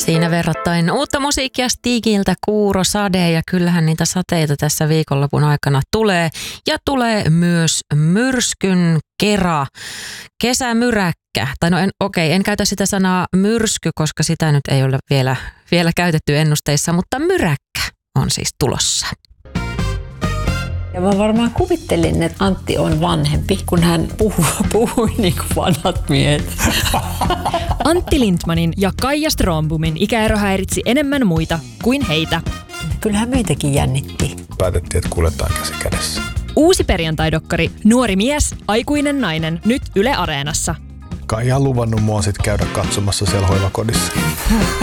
Siinä verrattain uutta musiikkia Stigiltä, Kuuro, Sade, ja kyllähän niitä sateita tässä viikonlopun aikana tulee. Ja tulee myös myrskyn kera, kesämyräkkä. Tai no en käytä sitä sanaa myrsky, koska sitä nyt ei ole vielä käytetty ennusteissa, mutta myräkkä on siis tulossa. Ja mä varmaan kuvittelin, että Antti on vanhempi, kun hän puhui niin kuin vanhat miehet. Antti Lindmanin ja Kaija Strömbomin ikäero häiritsi enemmän muita kuin heitä. Kyllähän meitäkin jännitti. Päätettiin, että kuljetaan käsi kädessä. Uusi perjantaidokkari Nuori mies, aikuinen nainen, nyt Yle Areenassa. Kaija on luvannut mua sit käydä katsomassa siellä hoivakodissa.